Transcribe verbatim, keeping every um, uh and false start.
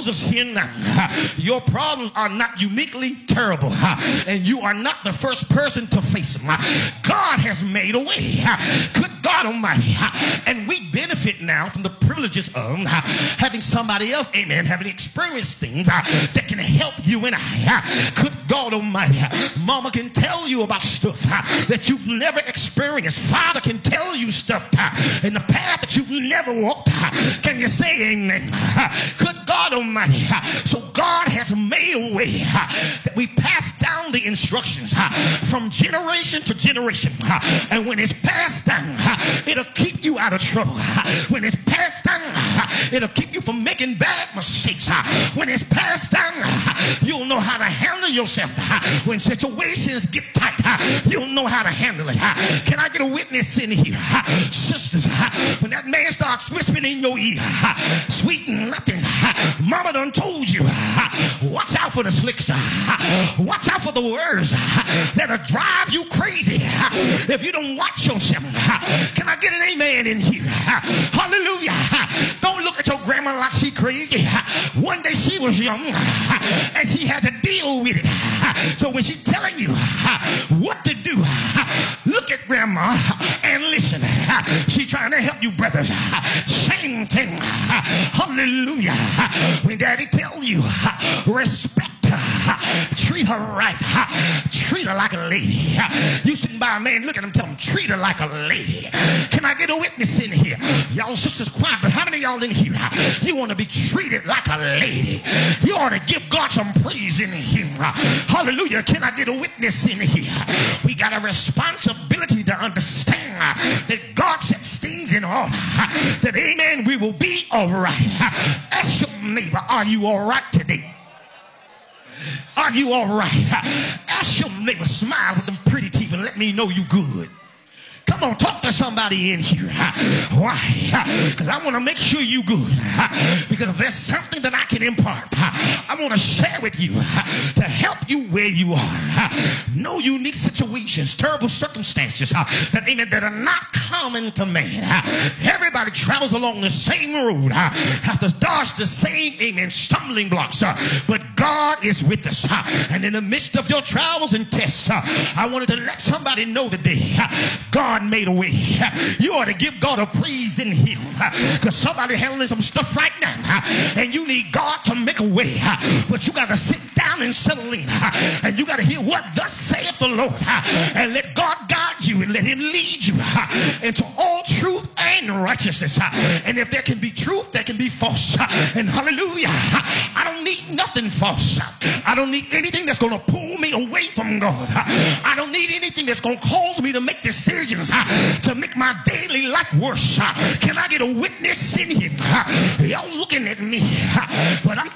tells us here now, your problems are not uniquely terrible, and you are not the first person to face them. God has made a way. Good God Almighty. And we benefit now from the privileges of having somebody else, amen, having experienced things that can help you and I. Good God Almighty. Mama can tell you about stuff that you've never experienced. Father can tell you stuff in the path that you've never walked. Can you say amen? Good God Almighty. So God has made a way that we pass down the instructions from generation to generation. And when it's passed down, it'll keep you out of trouble. When it's passed down, it'll keep you from making bad mistakes. When it's passed down, you'll know how to handle yourself. When situations get tight, you'll know how to handle it. Can I get a witness in here? Sisters, when that man starts whispering in your ear, sweet nothing, mama done told you, watch out for the slicks. Watch out for the words that'll drive you crazy if you don't watch yourself. Can I get an amen in here? Hallelujah. Don't look at your grandma like she crazy. One day she was young and she had to deal with it. So when she's telling you what to do, look at grandma and listen. She's trying to help you, brothers. Same thing. Hallelujah. When daddy tell you respect her, treat her right, treat her like a lady. You sitting by a man, look at him, tell him, treat her like a lady. Can I get a witness in here? Y'all sisters quiet, but how many of y'all in here, you want to be treated like a lady? You ought to give God some praise in here. Hallelujah. Can I get a witness in here? We got a responsibility to understand that God sets things in order, that amen, we will be all right. Ask your neighbor, are you all right today? Are you all right? Ask your neighbor, smile with them pretty teeth and let me know you good. Come on, talk to somebody in here. Why? Because I want to make sure you good. Because if there's something that I can impart, I want to share with you to help you where you are. No unique situations, terrible circumstances that, amen, that are not common to man. Everybody travels along the same road, have to dodge the same, amen, stumbling blocks. But God is with us. And in the midst of your trials and tests, I wanted to let somebody know today, God made a way. You ought to give God a praise in him, because somebody handling some stuff right now and you need God to make a way, but you got to sit down and settle in, and you got to hear what thus saith the Lord, and let God guide you and let him lead you into all truth and righteousness. And if there can be truth, there can be false. And hallelujah, I don't need nothing false. I don't need anything that's going to pull me away from God. I don't need anything that's going to cause me to make decisions to make my daily life worse. Can I get a witness in here? Y'all looking at me, but I'm